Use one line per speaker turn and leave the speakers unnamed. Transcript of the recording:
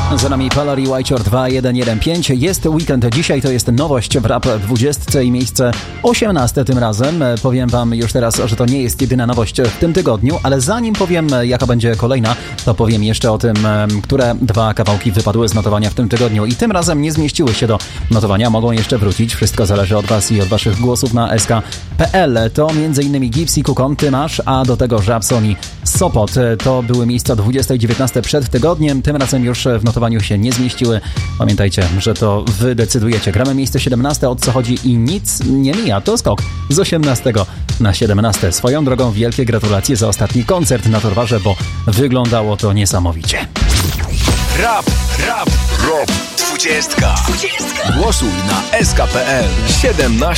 Za nami Polari Whiteshore 2115. Jest weekend. Dzisiaj to jest nowość w Rap 20 i miejsce 18 tym razem. Powiem wam już teraz, że to nie jest jedyna nowość w tym tygodniu, ale zanim powiem, jaka będzie kolejna, to powiem jeszcze o tym, które dwa kawałki wypadły z notowania w tym tygodniu i tym razem nie zmieściły się do notowania. Mogą jeszcze wrócić. Wszystko zależy od was i od waszych głosów na sk.pl. To m.in. Gipsy, Kukon, Ty Masz, a do tego Żabson i Sopot. To były miejsca 20 i 19 przed tygodniem. Tym razem już w notowaniu się nie zmieściły. Pamiętajcie, że to wy decydujecie. Gramy miejsce 17, o co chodzi i nic nie mija. To skok z 18 na 17. Swoją drogą wielkie gratulacje za ostatni koncert na Torwarze, bo wyglądało to niesamowicie.
Rap 20. Głosuj na sk.pl 17.